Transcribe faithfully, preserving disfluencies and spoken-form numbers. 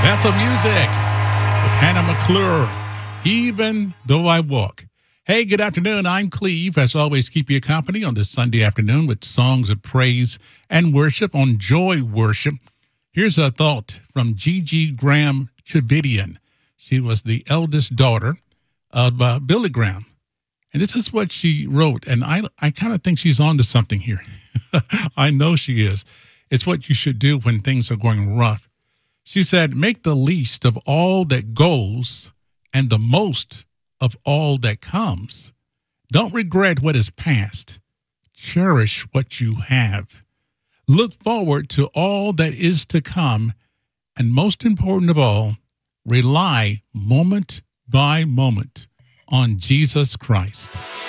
Bethel Music with Hannah McClure, Even Though I Walk. Hey, good afternoon. I'm Cleve. As always, keep you company on this Sunday afternoon with songs of praise and worship on Joy Worship. Here's a thought from Gigi Graham Trevidian. She was the eldest daughter of uh, Billy Graham. And this is what she wrote. And I, I kind of think she's on to something here. I know she is. It's what you should do when things are going rough. She said, make the least of all that goes and the most of all that comes. Don't regret what is past. Cherish what you have. Look forward to all that is to come. And most important of all, rely moment by moment on Jesus Christ.